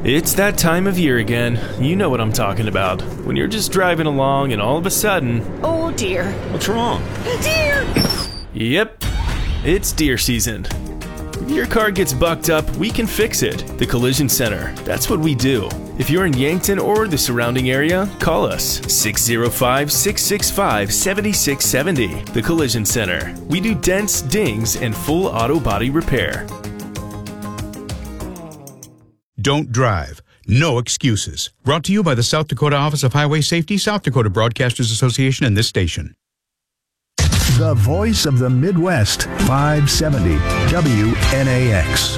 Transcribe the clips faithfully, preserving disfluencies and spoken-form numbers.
It's that time of year again. You know what I'm talking about. When you're just driving along and all of a sudden... Oh dear. What's wrong? Deer! Yep, it's deer season. If your car gets bucked up, we can fix it. The Collision Center. That's what we do. If you're in Yankton or the surrounding area, call us six oh five, six six five, seven six seven oh. The Collision Center. We do dents, dings, and full auto body repair. Don't drive. No excuses. Brought to you by the South Dakota Office of Highway Safety, South Dakota Broadcasters Association, and this station. The voice of the Midwest, five seventy W N A X.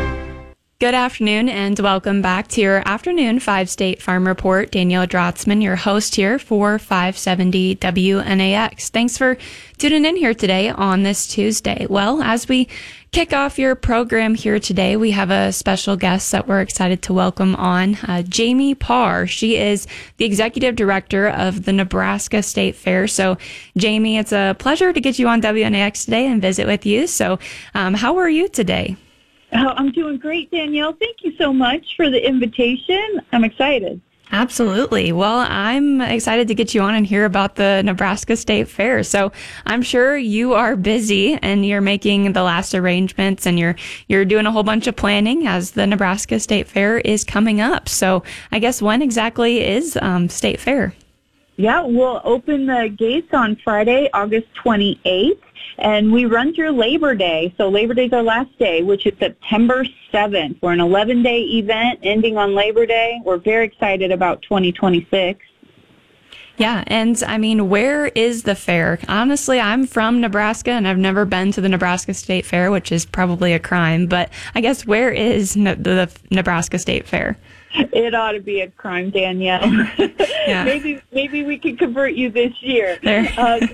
Good afternoon and welcome back to your afternoon five State Farm Report. Danielle Drotzman, your host here for five seventy W N A X. Thanks for tuning in here today on this Tuesday. Well, as we kick off your program here today, we have a special guest that we're excited to welcome on, uh, Jamie Parr. She is the Executive Director of the Nebraska State Fair. So, Jamie, it's a pleasure to get you on W N A X today and visit with you. So, um, how are you today? Oh, I'm doing great, Danielle. Thank you so much for the invitation. I'm excited. Absolutely. Well, I'm excited to get you on and hear about the Nebraska State Fair. So I'm sure you are busy and you're making the last arrangements and you're you're doing a whole bunch of planning as the Nebraska State Fair is coming up. So I guess when exactly is um, State Fair? Yeah, we'll open the gates on Friday, August twenty-eighth, and we run through Labor Day. So Labor Day is our last day, which is September seventh. We're an eleven-day event ending on Labor Day. We're very excited about twenty twenty-six. Yeah, and I mean, where is the fair? Honestly, I'm from Nebraska, and I've never been to the Nebraska State Fair, which is probably a crime. But I guess where is ne- the Nebraska State Fair? It ought to be a crime, Danielle. Yeah. maybe maybe we can convert you this year. Uh,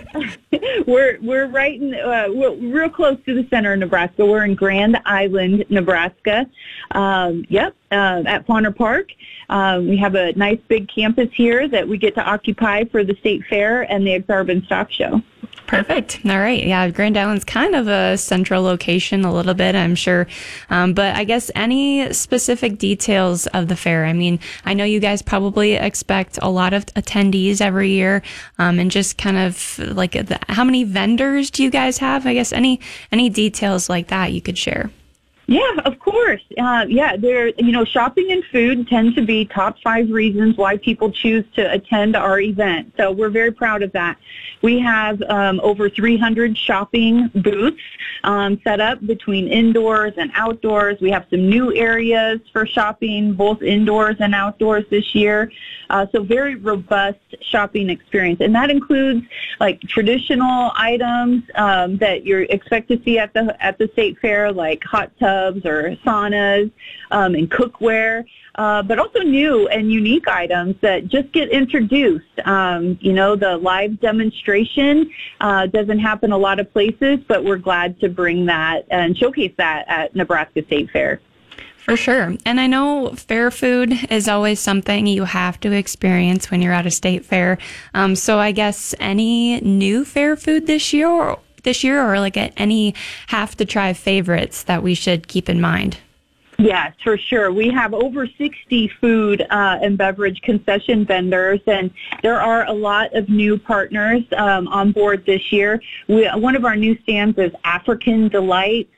we're we're right in uh, we're real close to the center of Nebraska. We're in Grand Island, Nebraska. Um, yep, uh, at Fauner Park. Um, we have a nice big campus here that we get to occupy for the State Fair and the Exarban Stock Show. Perfect. All right. Yeah, Grand Island's kind of a central location a little bit, I'm sure. Um, but I guess any specific details of the fair? I mean, I know you guys probably expect a lot of attendees every year, um, and just kind of like the, how many vendors do you guys have? I guess any any details like that you could share. Yeah, of course. Uh, yeah, there. You know, shopping and food tend to be top five reasons why people choose to attend our event. So we're very proud of that. We have um, over three hundred shopping booths um, set up between indoors and outdoors. We have some new areas for shopping, both indoors and outdoors this year. Uh, so very robust shopping experience, and that includes like traditional items um, that you expect to see at the at the state fair, like hot tubs or saunas um, and cookware, uh, but also new and unique items that just get introduced. Um, you know, the live demonstration uh, doesn't happen a lot of places, but we're glad to bring that and showcase that at Nebraska State Fair. For sure. And I know fair food is always something you have to experience when you're at a state fair. Um, so I guess any new fair food this year or this year or like any have to try favorites that we should keep in mind? Yes, for sure. We have over sixty food uh, and beverage concession vendors, and there are a lot of new partners um, on board this year. We, one of our new stands is African Delights.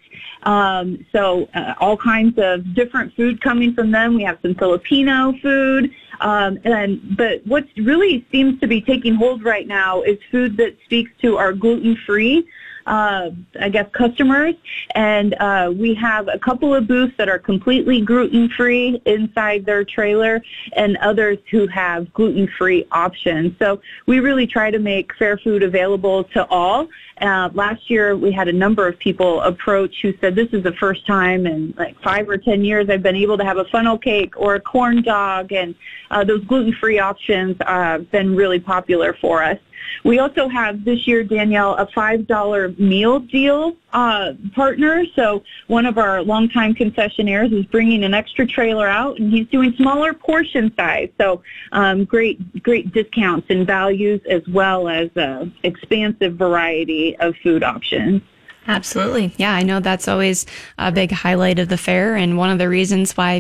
Um, so uh, all kinds of different food coming from them. We have some Filipino food. Um, and but what really seems to be taking hold right now is food that speaks to our gluten-free Uh, I guess, customers, and uh, we have a couple of booths that are completely gluten-free inside their trailer and others who have gluten-free options. So we really try to make fair food available to all. Uh, last year, we had a number of people approach who said, this is the first time in like five or ten years I've been able to have a funnel cake or a corn dog, and uh, those gluten-free options have been really popular for us. We also have this year, Danielle, a five dollar meal deal uh, partner. So one of our longtime concessionaires is bringing an extra trailer out, and he's doing smaller portion size. So um, great, great discounts and values, as well as an expansive variety of food options. Absolutely. Yeah, I know that's always a big highlight of the fair, and one of the reasons why